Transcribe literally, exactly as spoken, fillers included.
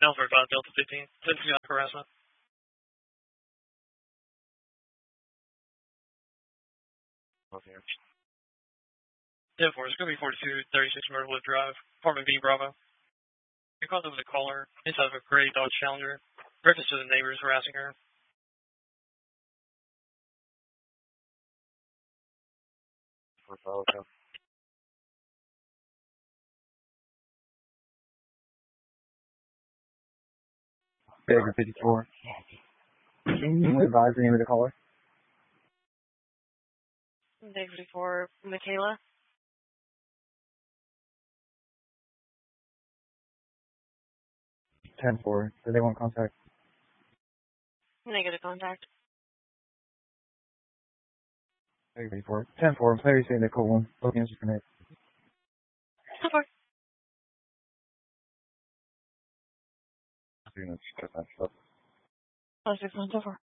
Alpha five Delta fifteen. ten two harassment. Okay. ten four, it's going to be forty-two thirty-six Myrtlewood Drive, apartment B, Bravo. You're calling over the caller inside of a gray Dodge Challenger. Reference to the neighbors harassing her. For Falco. Baker fifty-four. Can you advise the name of the caller? Baker fifty-four, Michaela. ten four. Do they want contact? Negative contact. Baker fifty-four. ten four. Players saying they call one. Both answers connect. So far. I think that's that stuff. Oh, six one, so far.